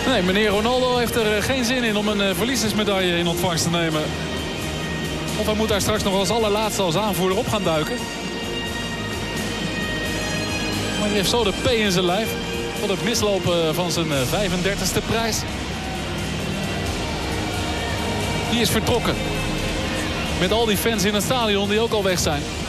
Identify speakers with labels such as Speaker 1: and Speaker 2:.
Speaker 1: Nee, meneer Ronaldo heeft er geen zin in om een verliezersmedaille in ontvangst te nemen. Of hij moet daar straks nog als allerlaatste als aanvoerder op gaan duiken. Maar hij heeft zo de P in zijn lijf. Tot het mislopen van zijn 35e prijs. Die is vertrokken. Met al die fans in het stadion die ook al weg zijn.